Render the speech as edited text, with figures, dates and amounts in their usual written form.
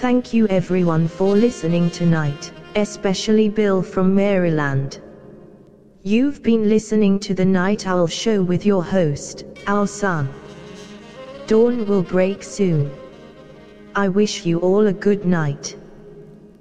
Thank you everyone for listening tonight, especially Bill from Maryland. You've been listening to the Night Owl Show with your host, Owl Sun. Dawn will break soon. I wish you all a good night.